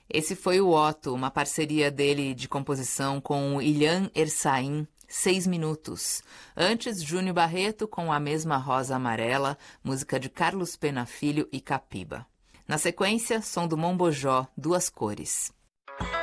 Esse foi o Otto, uma parceria dele de composição com o Ilhan Ersaim, 6 minutos. Antes, Júnior Barreto com A Mesma Rosa Amarela, música de Carlos Pena Filho e Capiba. Na sequência, som do Mombojó, Duas Cores.